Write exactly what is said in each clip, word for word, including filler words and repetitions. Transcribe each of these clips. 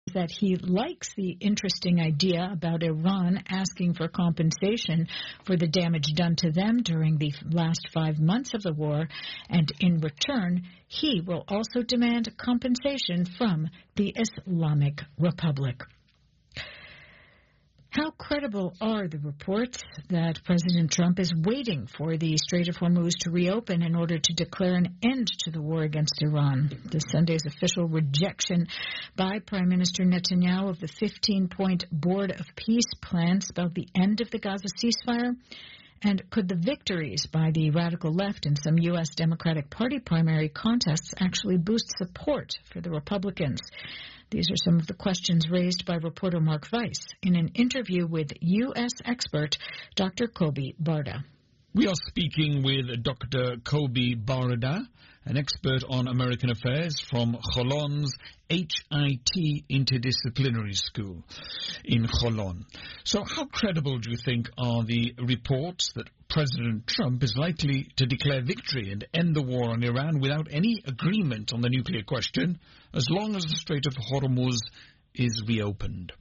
that he likes the interesting idea about Iran asking for compensation for the damage done to them during the last five months of the war, and in return, he will also demand compensation from the Islamic Republic. How credible are the reports that President Trump is waiting for the Strait of Hormuz to reopen in order to declare an end to the war against Iran? This Sunday's official rejection by Prime Minister Netanyahu of the fifteen-point Board of Peace plan spelled the end of the Gaza ceasefire? And could the victories by the radical left in some U S Democratic Party primary contests actually boost support for the Republicans? These are some of the questions raised by reporter Mark Weiss in an interview with U S expert Doctor Kobi Barda. We are speaking with Doctor Kobi Barda, an expert on American affairs from Holon's H I T Interdisciplinary School in Holon. So how credible do you think are the reports that President Trump is likely to declare victory and end the war on Iran without any agreement on the nuclear question, as long as the Strait of Hormuz is reopened?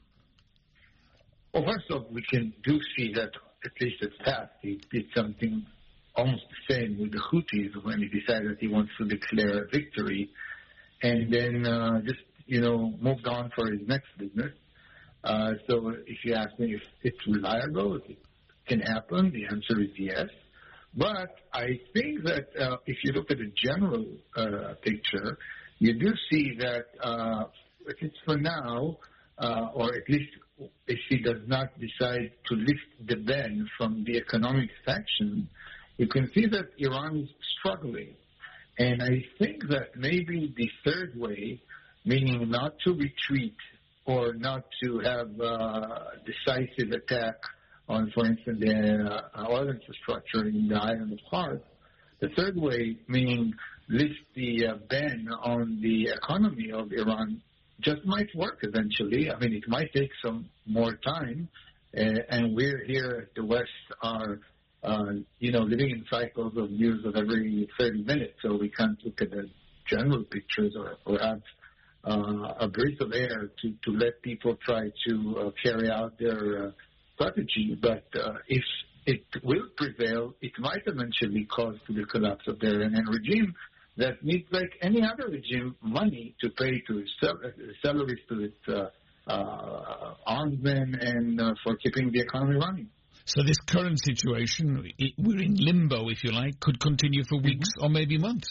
Well, first off, we can do see that at least at past he did something almost the same with the Houthis when he decided he wants to declare a victory, and then uh, just, you know, moved on for his next business. Uh, so if you ask me if it's reliable, if it can happen, the answer is yes. But I think that uh, if you look at the general uh, picture, you do see that, uh, at least for now, uh, or at least if he does not decide to lift the ban from the economic sanction, you can see that Iran is struggling. And I think that maybe the third way, meaning not to retreat or not to have a decisive attack on, for instance, the uh, oil infrastructure in the island of Kars, the third way, meaning lift the uh, ban on the economy of Iran, just might work eventually. I mean, it might take some more time, uh, and we're here at the West are, uh, you know, living in cycles of news of every thirty minutes, so we can't look at the general pictures or, or have uh, a breath of air to, to let people try to uh, carry out their uh, strategy. But uh, if it will prevail, it might eventually cause to the collapse of the Iranian regime that needs, like any other regime, money to pay to its sal- salaries, to its uh, uh, armed men, and uh, for keeping the economy running. So this current situation, we're in limbo, if you like, could continue for weeks mm-hmm. or maybe months.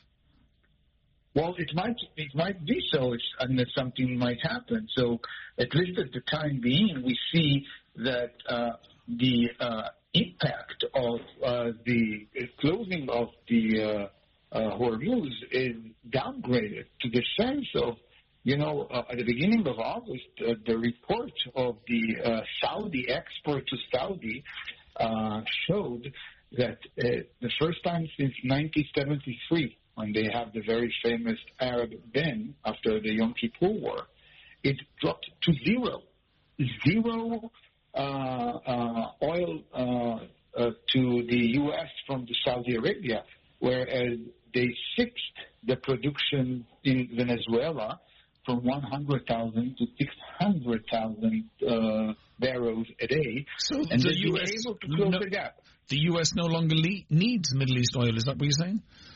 Well, it might it might be so, it's, unless something might happen. So at least at the time being, we see that uh, the uh, impact of uh, the closing of the uh, Uh, Hormuz is downgraded to the sense of, you know, uh, at the beginning of August, uh, the report of the uh, Saudi export to Saudi uh, showed that uh, the first time since nineteen seventy-three, when they have the very famous Arab ban after the Yom Kippur War, it dropped to zero. Zero uh, uh, oil uh, uh, to the U S from the Saudi Arabia, whereas they fixed the production in Venezuela from one hundred thousand to six hundred thousand uh, barrels a day, so and the they've U S been able to close no, the gap. The U S no longer le- needs Middle East oil, is that what you're saying?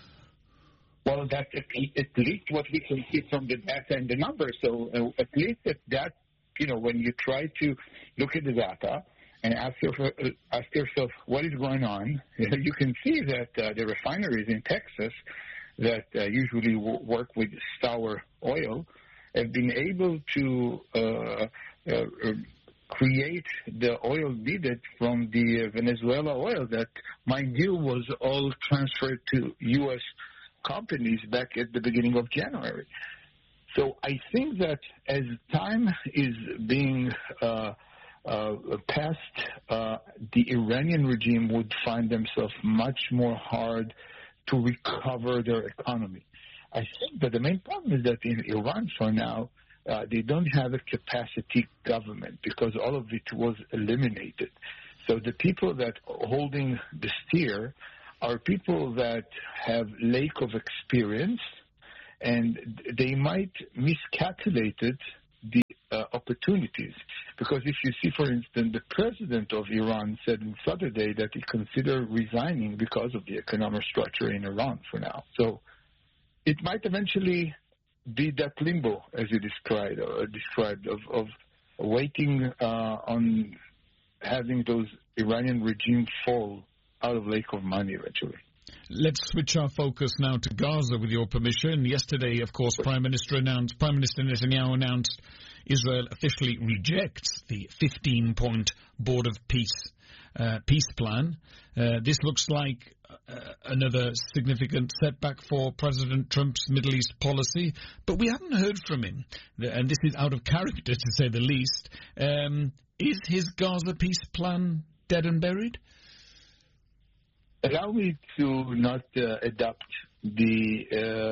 Well, that's at, at least what we can see from the data and the numbers. So uh, at least at that, you know, when you try to look at the data and ask yourself, ask yourself what is going on, you can see that uh, the refineries in Texas that uh, usually w- work with sour oil have been able to uh, uh, create the oil needed from the Venezuela oil that, mind you, was all transferred to U S companies back at the beginning of January. So I think that as time is being uh, Uh, past, uh, the Iranian regime would find themselves much more hard to recover their economy. I think that the main problem is that in Iran for now, uh, they don't have a capacity government because all of it was eliminated. So the people that are holding the steer are people that have lack of experience, and they might miscalculate it the uh, opportunities. Because if you see, for instance, the president of Iran said on Saturday that he considered resigning because of the economic structure in Iran for now. So it might eventually be that limbo, as you described, or described of, of waiting uh, on having those Iranian regime fall out of lake of money eventually. Let's switch our focus now to Gaza, with your permission. Yesterday, of course, Prime Minister announced, Prime Minister Netanyahu announced Israel officially rejects the fifteen-point Board of Peace uh, peace plan. Uh, this looks like uh, another significant setback for President Trump's Middle East policy, but we haven't heard from him, and this is out of character to say the least. Um, is his Gaza peace plan dead and buried? Allow me to not uh, adopt the,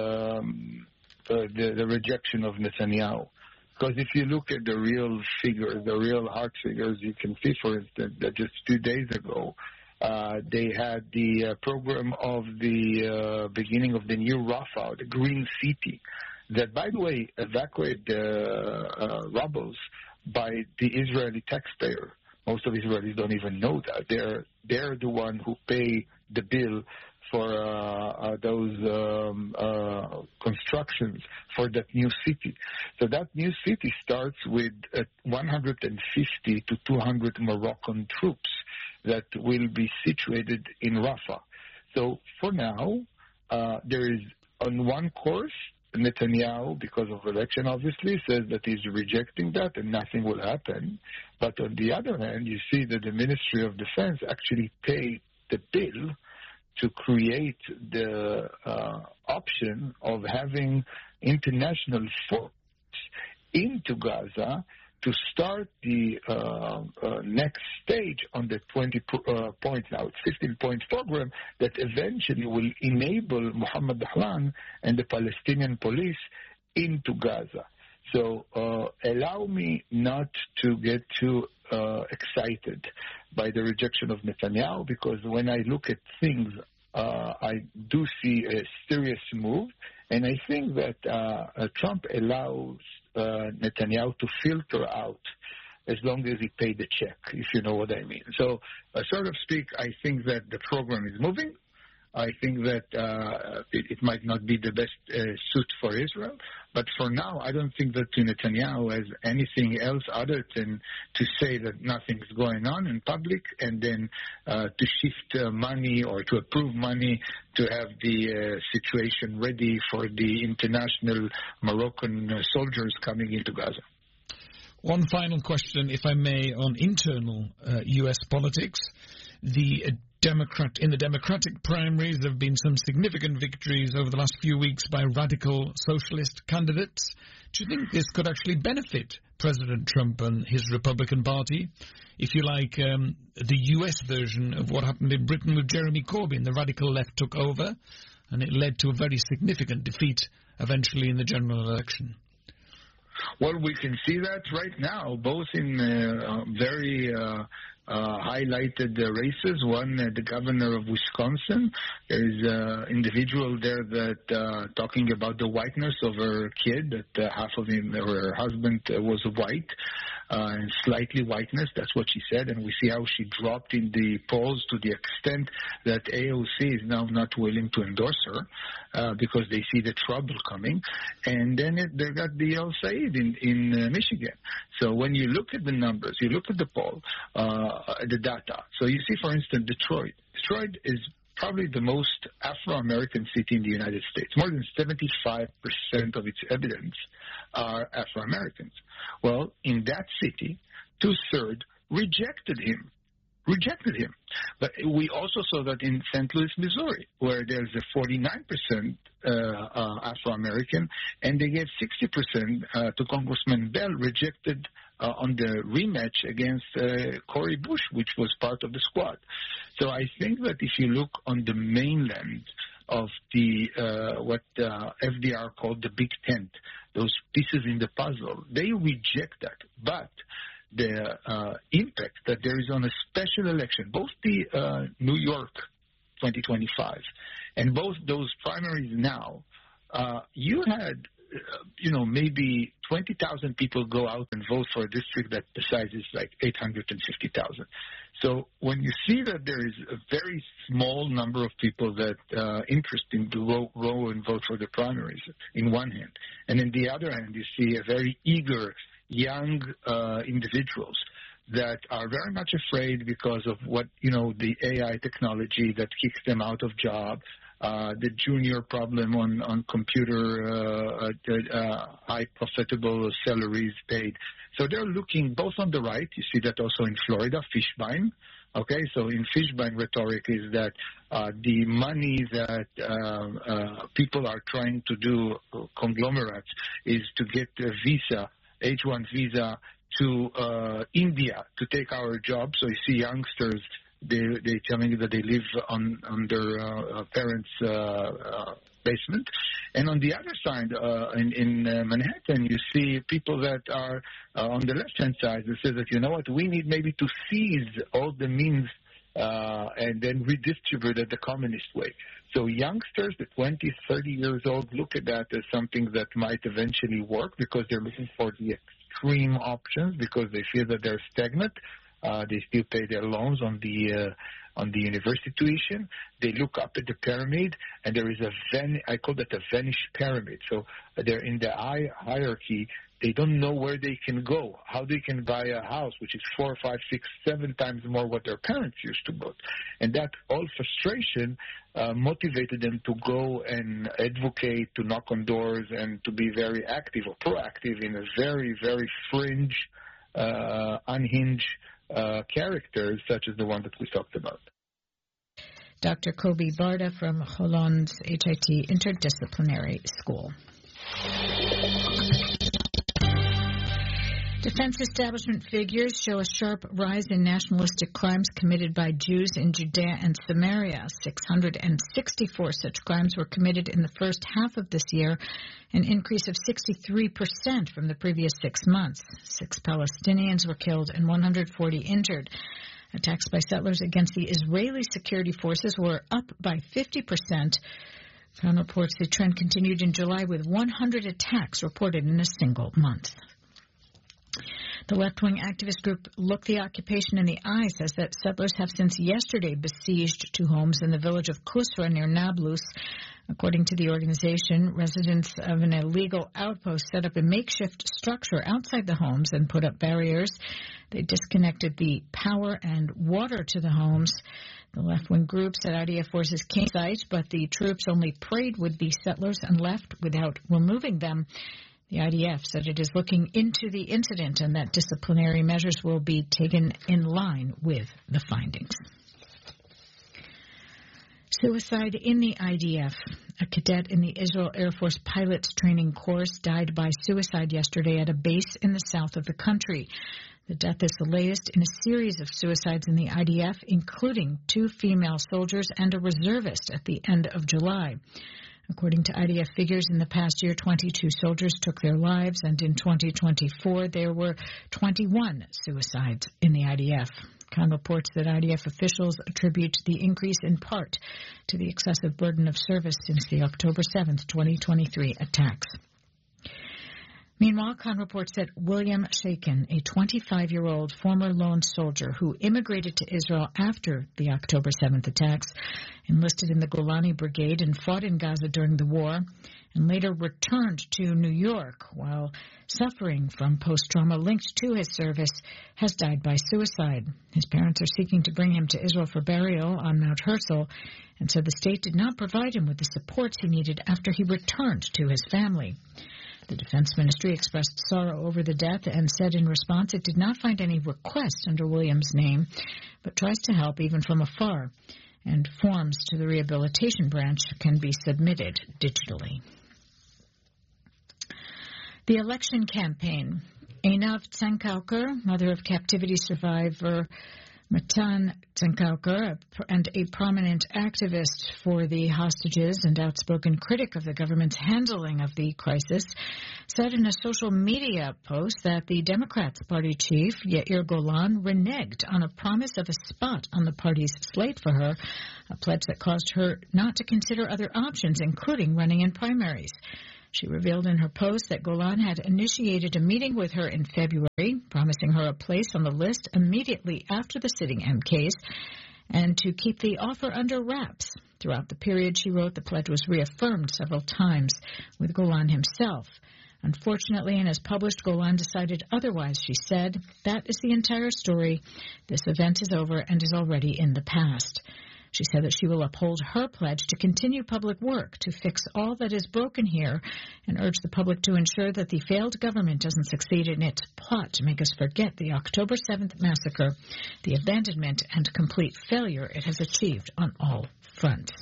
um, uh, the the rejection of Netanyahu. Because if you look at the real figures, the real hard figures, you can see, for instance, that just two days ago, uh, they had the uh, program of the uh, beginning of the new Rafah, the Green City, that, by the way, evacuated uh, uh, rubbles by the Israeli taxpayer. Most of Israelis don't even know that. They're, they're the one who pay the bill for uh, uh, those um, uh, constructions for that new city. So that new city starts with uh, one hundred fifty to two hundred Moroccan troops that will be situated in Rafah. So for now, uh, there is on one course, Netanyahu, because of election obviously, says that he's rejecting that and nothing will happen. But on the other hand, you see that the Ministry of Defense actually paid the bill to create the uh, option of having international force into Gaza to start the uh, uh, next stage on the twenty uh, point, now it's fifteen point program that eventually will enable Mohammed Dahlan and the Palestinian police into Gaza. So uh, allow me not to get too uh, excited by the rejection of Netanyahu, because when I look at things, uh, I do see a serious move, and I think that uh, uh, Trump allows uh, Netanyahu to filter out as long as he paid the check, if you know what I mean. So, uh, so to speak, I think that the program is moving. I think that uh, it, it might not be the best uh, suit for Israel, but for now, I don't think that Netanyahu has anything else other than to say that nothing's going on in public, and then uh, to shift uh, money or to approve money to have the uh, situation ready for the international Moroccan uh, soldiers coming into Gaza. One final question, if I may, on internal uh, U S politics. The uh, Democrat in the Democratic primaries, there have been some significant victories over the last few weeks by radical socialist candidates. Do you think this could actually benefit President Trump and his Republican Party? If you like, um, the U S version of what happened in Britain with Jeremy Corbyn. The radical left took over, and it led to a very significant defeat eventually in the general election. Well, we can see that right now, both in uh, very uh, uh, highlighted uh, races. One, uh, the governor of Wisconsin. There is an individual there that uh, talking about the whiteness of her kid, that uh, half of him, her husband uh, was white. Uh, and slightly whiteness, that's what she said, and we see how she dropped in the polls to the extent that A O C is now not willing to endorse her uh, because they see the trouble coming. And then it, they got the El Said in, in uh, Michigan. So when you look at the numbers, you look at the poll, uh, the data. So you see, for instance, Detroit. Detroit is probably the most Afro-American city in the United States. More than seventy-five percent of its inhabitants are Afro-Americans. Well, in that city, two-thirds rejected him. Rejected him. But we also saw that in Saint Louis, Missouri, where there's a forty-nine percent uh, uh, Afro-American, and they gave sixty percent uh, to Congressman Bell, rejected uh, on the rematch against uh, Cori Bush, which was part of the squad. So I think that if you look on the mainland of the uh, what uh, F D R called the Big Tent, those pieces in the puzzle, they reject that. But the uh, impact that there is on a special election, both the uh, New York twenty twenty-five and both those primaries now, uh, you had you know, maybe twenty thousand people go out and vote for a district that the size is like eight hundred fifty thousand. So when you see that there is a very small number of people that uh, interested to go, go and vote for the primaries in one hand, and in the other hand you see a very eager young uh, individuals that are very much afraid because of what, you know, the A I technology that kicks them out of job, uh, the junior problem on, on computer, uh, uh, high profitable salaries paid. So they're looking both on the right. You see that also in Florida, Fishbein. Okay, so in Fishbein rhetoric is that uh, the money that uh, uh, people are trying to do, uh, conglomerates, is to get a visa, H one visa, to uh, India to take our jobs. So you see youngsters, they they telling you that they live on, on their uh, parents' uh, uh, basement. And on the other side, uh, in, in uh, Manhattan, you see people that are uh, on the left-hand side that says that, you know what, we need maybe to seize all the means uh, and then redistribute it the communist way. So youngsters, the twenty, thirty years old, look at that as something that might eventually work because they're looking for the extreme options because they feel that they're stagnant. Uh, they still pay their loans on the uh, on the university tuition. They look up at the pyramid, and there is a Ven- I call that a Vanish pyramid. So they're in the hi- hierarchy. They don't know where they can go, how they can buy a house, which is four, five, six, seven times more what their parents used to buy. And that all frustration uh, motivated them to go and advocate, to knock on doors, and to be very active or proactive in a very, very fringe, uh, unhinged uh, characters, such as the one that we talked about. Doctor Kobi Barda from Holon's H I T Interdisciplinary School. Defense establishment figures show a sharp rise in nationalistic crimes committed by Jews in Judea and Samaria. six hundred sixty-four such crimes were committed in the first half of this year, an increase of sixty-three percent from the previous six months. Six Palestinians were killed and one hundred forty injured. Attacks by settlers against the Israeli security forces were up by fifty percent. Crown reports the trend continued in July with one hundred attacks reported in a single month. The left-wing activist group Look the Occupation in the Eye says that settlers have since yesterday besieged two homes in the village of Kusra near Nablus. According to the organization, residents of an illegal outpost set up a makeshift structure outside the homes and put up barriers. They disconnected the power and water to the homes. The left-wing group said I D F forces came to site, but the troops only prayed with the settlers and left without removing them. The I D F said it is looking into the incident and that disciplinary measures will be taken in line with the findings. Suicide in the I D F. A cadet in the Israel Air Force Pilots Training Course died by suicide yesterday at a base in the south of the country. The death is the latest in a series of suicides in the I D F, including two female soldiers and a reservist at the end of July. According to I D F figures, in the past year, twenty-two soldiers took their lives, and in twenty twenty-four, there were twenty-one suicides in the I D F. Khan reports that I D F officials attribute the increase in part to the excessive burden of service since the October seventh, twenty twenty-three attacks. Meanwhile, Khan reports that William Shakin, a twenty-five-year-old former lone soldier who immigrated to Israel after the October seventh attacks, enlisted in the Golani Brigade and fought in Gaza during the war, and later returned to New York while suffering from post-trauma linked to his service, has died by suicide. His parents are seeking to bring him to Israel for burial on Mount Herzl, and said the state did not provide him with the supports he needed after he returned to his family. The Defense Ministry expressed sorrow over the death and said in response it did not find any request under William's name, but tries to help even from afar, and forms to the rehabilitation branch can be submitted digitally. The election campaign. Einav Tsankauker, mother of captivity survivor Matan Tsankauker, and a prominent activist for the hostages and outspoken critic of the government's handling of the crisis, said in a social media post that the Democrats' party chief, Yair Golan, reneged on a promise of a spot on the party's slate for her, a pledge that caused her not to consider other options, including running in primaries. She revealed in her post that Golan had initiated a meeting with her in February, promising her a place on the list immediately after the sitting M Ks, and to keep the offer under wraps. Throughout the period, she wrote, the pledge was reaffirmed several times with Golan himself. Unfortunately, and as published, Golan decided otherwise, she said. That is the entire story. This event is over and is already in the past. She said that she will uphold her pledge to continue public work to fix all that is broken here and urge the public to ensure that the failed government doesn't succeed in its plot to make us forget the October seventh massacre, the abandonment and complete failure it has achieved on all fronts.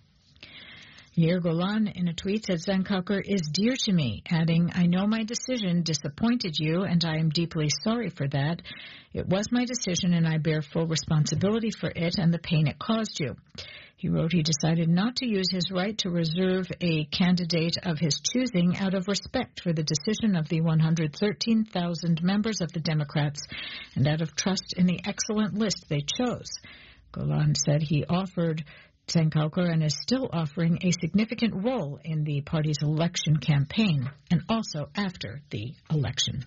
Yair Golan, in a tweet, said Zankhauker is dear to me, adding, I know my decision disappointed you, and I am deeply sorry for that. It was my decision, and I bear full responsibility for it and the pain it caused you. He wrote he decided not to use his right to reserve a candidate of his choosing out of respect for the decision of the one hundred thirteen thousand members of the Democrats and out of trust in the excellent list they chose. Golan said he offered Zankhauker and is still offering a significant role in the party's election campaign and also after the election.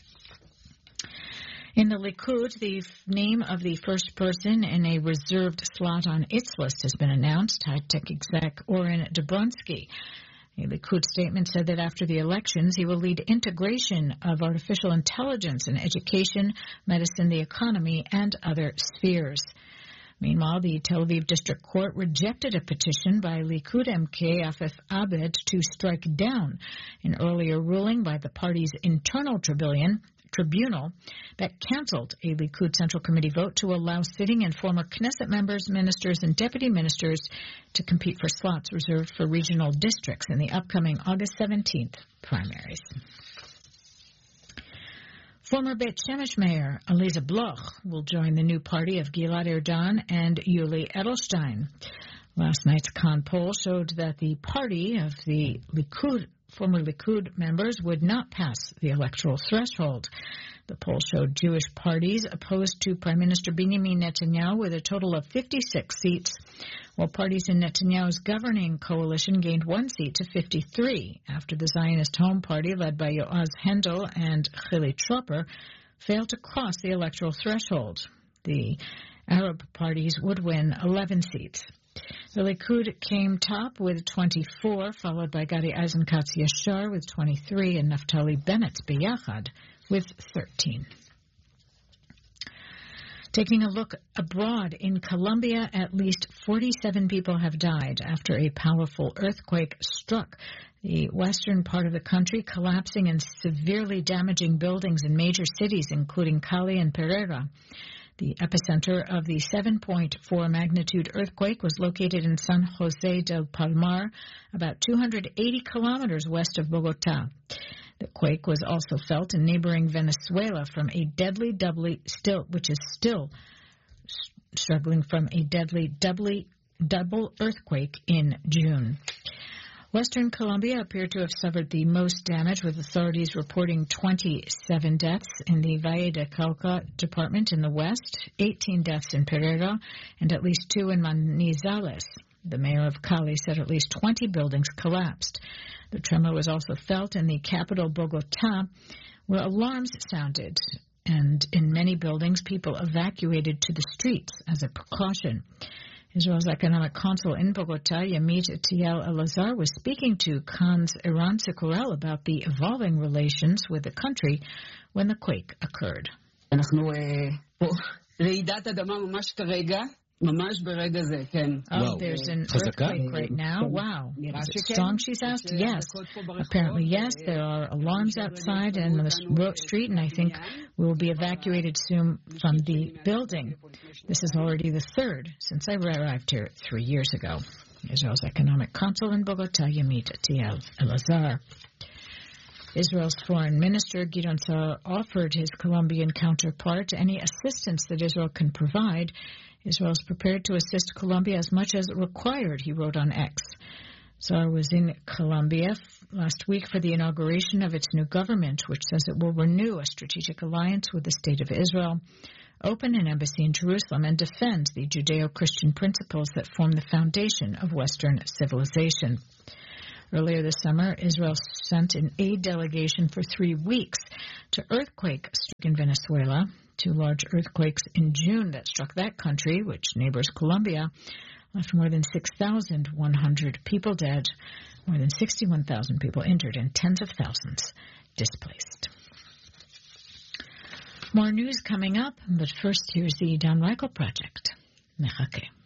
In the Likud, the name of the first person in a reserved slot on its list has been announced, high-tech exec Oren Dobronsky. A Likud statement said that after the elections, he will lead integration of artificial intelligence in education, medicine, the economy, and other spheres. Meanwhile, the Tel Aviv District Court rejected a petition by Likud M K Afef Abed to strike down an earlier ruling by the party's internal tribunal, tribunal that canceled a Likud Central Committee vote to allow sitting and former Knesset members, ministers, and deputy ministers to compete for slots reserved for regional districts in the upcoming August seventeenth primaries. Former Beit Shemesh Mayor Aliza Bloch will join the new party of Gilad Erdan and Yuli Edelstein. Last night's Khan poll showed that the party of the Likud, former Likud members would not pass the electoral threshold. The poll showed Jewish parties opposed to Prime Minister Benjamin Netanyahu with a total of fifty-six seats, while parties in Netanyahu's governing coalition gained one seat to fifty-three after the Zionist Home Party, led by Yoaz Hendel and Chili Tropper, failed to cross the electoral threshold. The Arab parties would win eleven seats. The Likud came top with twenty-four, followed by Gadi Eisenkatz Yashar with twenty-three and Naftali Bennett Biyachad with thirteen. Taking a look abroad, in Colombia, at least forty-seven people have died after a powerful earthquake struck the western part of the country, collapsing and severely damaging buildings in major cities, including Cali and Pereira. The epicenter of the seven point four magnitude earthquake was located in San Jose del Palmar, about two hundred eighty kilometers west of Bogotá. The quake was also felt in neighboring Venezuela from a deadly doubly still, which is still struggling from a deadly doubly, double earthquake in June. Western Colombia appeared to have suffered the most damage, with authorities reporting twenty-seven deaths in the Valle de Cauca department in the west, eighteen deaths in Pereira, and at least two in Manizales. The mayor of Cali said at least twenty buildings collapsed. The tremor was also felt in the capital, Bogotá, where alarms sounded, and in many buildings, people evacuated to the streets as a precaution. Israel's economic consul in Bogotá, Yamit Tiel Elazar, was speaking to Khan's Iran Sekurel about the evolving relations with the country when the quake occurred. Oh, there's an earthquake right now. Wow. Is it strong, she's asked? Yes. Apparently, yes. There are alarms outside and on the street, and I think we will be evacuated soon from the building. This is already the third since I arrived here three years ago. Israel's economic consul in Bogotá, Yamit Tiel Elazar. Israel's foreign minister, Gideon Sa'ar, offered his Colombian counterpart any assistance that Israel can provide. Israel is prepared to assist Colombia as much as required, he wrote on X. Sa'ar was in Colombia last week for the inauguration of its new government, which says it will renew a strategic alliance with the State of Israel, open an embassy in Jerusalem, and defend the Judeo-Christian principles that form the foundation of Western civilization. Earlier this summer, Israel sent an aid delegation for three weeks to earthquake-stricken Venezuela. Two large earthquakes in June that struck that country, which neighbors Colombia, left more than six thousand one hundred people dead, more than sixty-one thousand people injured, and tens of thousands displaced. More news coming up, but first here's the Don Reichel Project. Nechake.